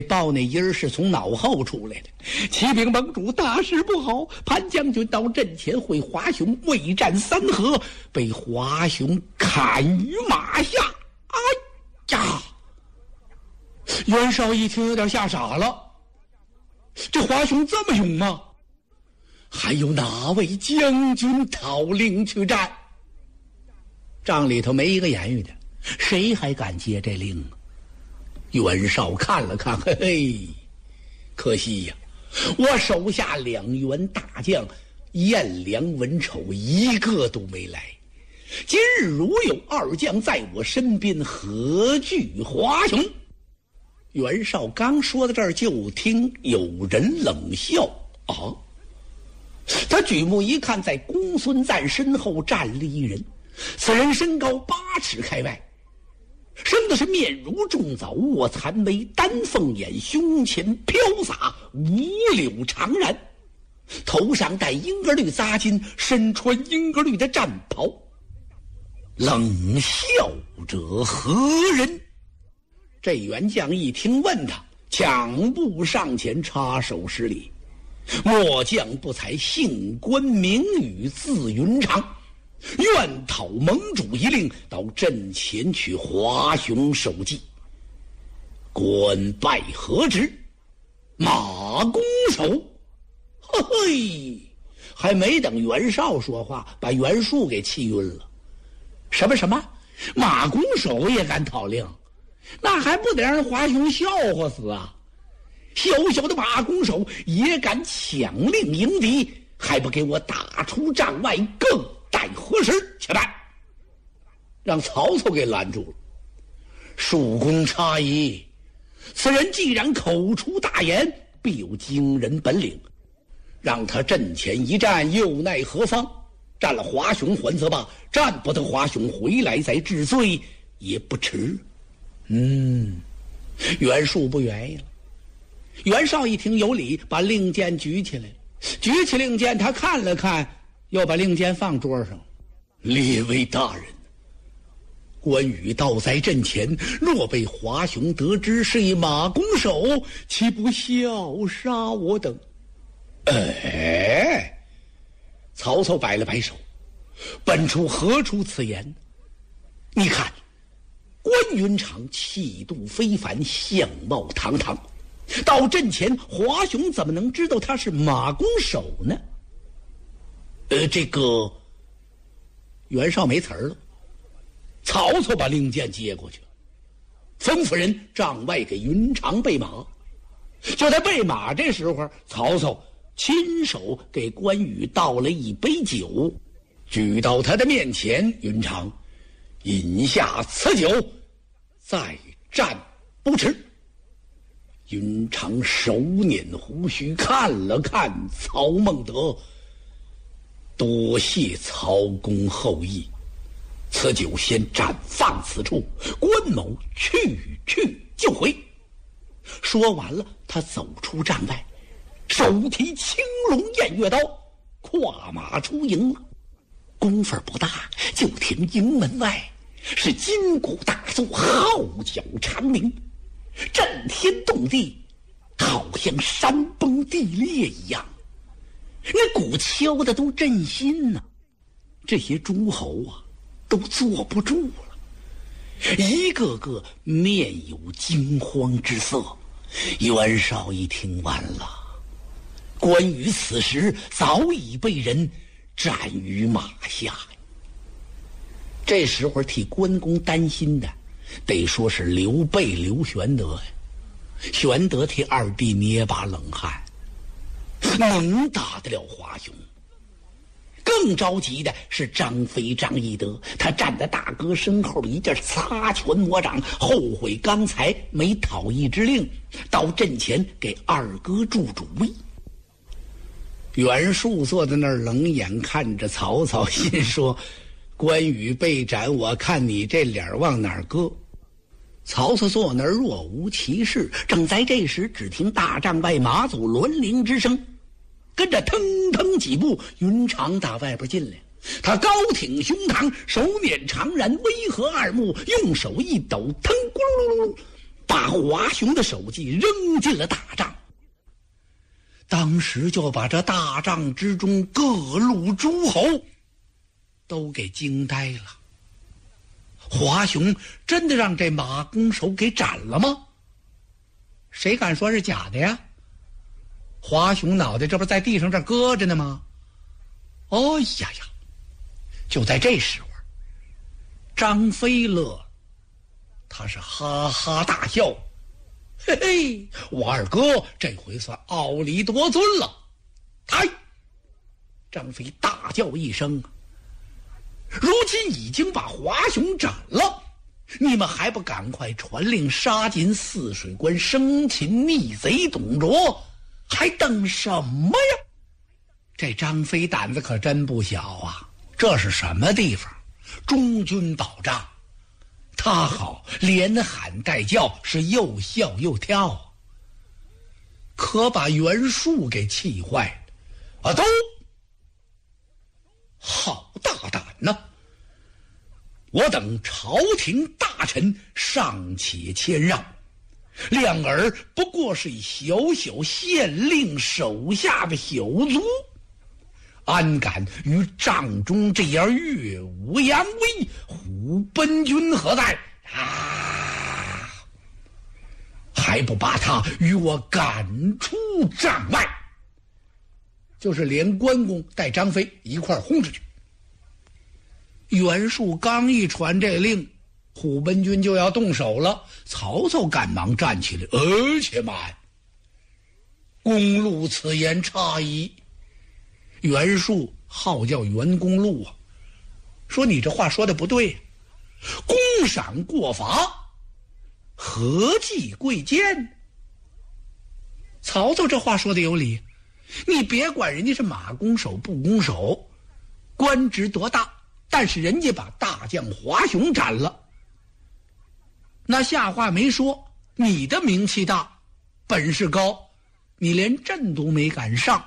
报那音儿是从脑后出来的。启禀盟主，大事不好！潘将军到阵前会华雄未战3合，被华雄砍于马下。哎呀！袁绍一听有点吓傻了，这华雄这么勇吗？还有哪位将军讨令去战？帐里头没一个言语的，谁还敢接这令啊？袁绍看了看，嘿嘿，可惜呀，我手下2员大将颜良、文丑一个都没来。今日如有2将在我身边，何惧华雄？袁绍刚说到这儿，就听有人冷笑啊！他举目一看，在公孙瓒身后站立一人，此人身高8尺开外，生的是面如重枣，卧蚕眉，丹凤眼，胸前飘洒五柳长髯，头上戴英格绿扎巾，身穿英格绿的战袍。冷笑者何人？这员将一听，问他，抢步上前插手施礼：末将不才，姓关名羽，字云长，愿讨盟主一令，到阵前去华雄首级。官拜何职？马弓手。嘿嘿，还没等袁绍说话，把袁术给气晕了。什么马弓手也敢讨令？那还不得让华雄笑话死啊！小小的马弓手也敢抢令迎敌，还不给我打出帐外，更待何时？且慢！让曹操给拦住了。蜀公差矣，此人既然口出大言，必有惊人本领。让他阵前一战，又奈何方？战了华雄还则罢，战不得华雄回来再治罪也不迟。袁术不愿意了。袁绍一听有理，把令箭举起来，举起令箭，他看了看，又把令箭放桌上。列位大人，关羽倒在阵前，若被华雄得知是一马弓手，岂不笑杀我等？曹操摆了摆手，本处何出此言？你看关云长气度非凡，相貌堂堂，到阵前华雄怎么能知道他是马弓手呢？这个袁绍没词儿了。曹操把令箭接过去了，吩咐人帐外给云长备马。就在备马这时候，曹操亲手给关羽倒了一杯酒，举到他的面前：云长，饮下此酒，再战不迟。云长手捻胡须，看了看曹孟德，多谢曹公厚意，此酒先暂放此处，关某去就回。说完了，他走出帐外，手提青龙偃月刀，跨马出营了。功夫不大，就听营门外是金鼓大作，号角长鸣，震天动地，好像山崩地裂一样。那鼓敲的都震心呐，这些诸侯啊都坐不住了，一个个面有惊慌之色。袁绍一听，完了，关羽此时早已被人斩于马下。这时候替关公担心的得说是刘备刘玄德呀。玄德替二弟捏把冷汗，能打得了华雄。更着急的是张飞张翼德，他站在大哥身后一阵擦拳抹掌，后悔刚才没讨一支令，到阵前给二哥助主意。袁术坐在那儿冷眼看着曹操，心说关羽被斩，我看你这脸往哪儿搁。曹操坐那儿若无其事，正在这时，只听大帐外马祖轮铃之声，跟着腾腾几步，云长打外边进来。他高挺胸膛，手捻长髯，微合二目，用手一抖，腾咕噜噜噜， 把华雄的首级扔进了大帐。当时就把这大帐之中各路诸侯都给惊呆了。华雄真的让这马弓手给斩了吗？谁敢说是假的呀？华雄脑袋这不在地上这搁着呢吗？哦呀呀！就在这时候，张飞乐了，他是哈哈大笑。嘿嘿，我二哥这回算傲里夺尊了。抬！张飞大叫一声，如今已经把华雄斩了，你们还不赶快传令杀进泗水关，生擒逆贼董卓，还等什么呀？这张飞胆子可真不小啊！这是什么地方？中军保障。他好，连喊带叫，是又笑又跳，可把袁术给气坏了。都好大胆呐！我等朝廷大臣尚且谦让，两儿不过是小小县令手下的小卒，安敢于帐中这样耀武扬威？虎贲军何在啊？还不把他与我赶出帐外？就是连关公带张飞一块轰出去。袁术刚一传这令，虎贲军就要动手了。曹操赶忙站起来，且慢，公路此言差矣。袁术号叫袁公路啊，说你这话说的不对，公赏过罚，何计贵贱？曹操这话说的有理，你别管人家是马弓手不弓手，官职多大，但是人家把大将华雄斩了，那下话没说，你的名气大，本事高，你连阵都没敢上。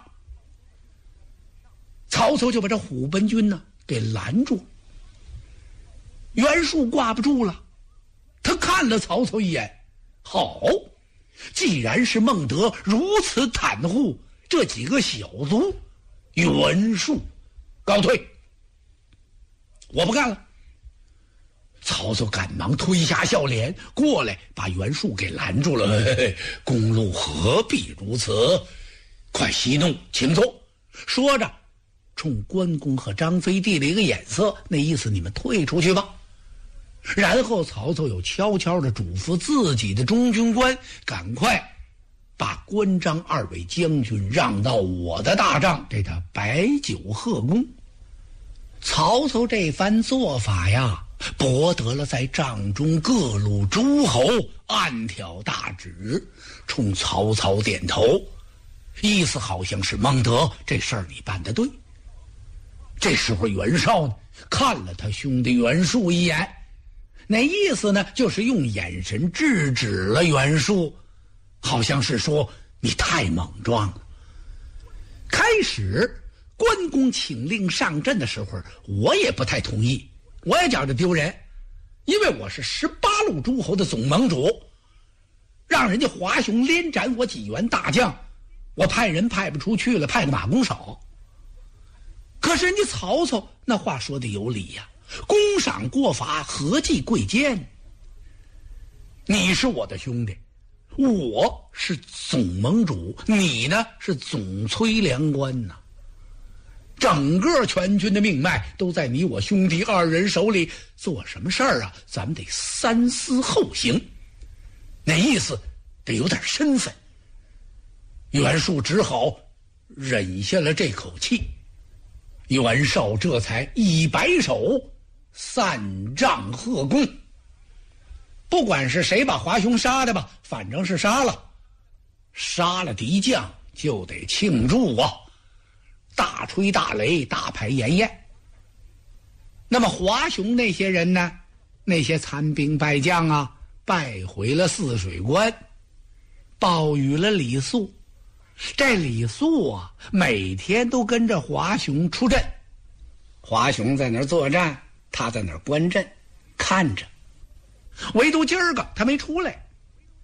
曹操就把这虎贲军呢给拦住。袁术挂不住了，他看了曹操一眼，好，既然是孟德如此袒护这几个小卒，袁术告退，我不干了。曹操赶忙推下笑脸过来，把袁术给拦住了。公路何必如此？快息怒，请坐。说着冲关公和张飞递了一个眼色，那意思你们退出去吧。然后曹操又悄悄地嘱咐自己的中军官，赶快把关张二位将军让到我的大帐，给他摆酒贺功。曹操这番做法呀，博得了在帐中各路诸侯暗挑大指，冲曹操点头，意思好像是孟德，这事儿你办得对。这时候袁绍呢看了他兄弟袁术一眼，那意思呢就是用眼神制止了袁术，好像是说你太莽撞了。开始关公请令上阵的时候，我也不太同意，我也觉着丢人，因为我是18路诸侯的总盟主，让人家华雄连斩我几员大将，我派人派不出去了，派个马弓手。可是人家曹操那话说的有理呀，公赏过罚，何计贵贱？你是我的兄弟，我是总盟主，你呢是总催粮官呐。整个全军的命脉都在你我兄弟二人手里，做什么事儿啊，咱们得三思后行。那意思得有点身份。袁术只好忍下了这口气。袁绍这才一摆手，散帐贺功。不管是谁把华雄杀的吧，反正是杀了，杀了敌将就得庆祝啊，大吹大擂，大排筵宴。那么华雄那些人呢，那些残兵败将啊，败回了泗水关，报与了李肃。这李肃啊，每天都跟着华雄出阵，华雄在那儿作战，他在那儿观阵看着，唯独今儿个他没出来。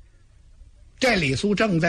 这李肃正在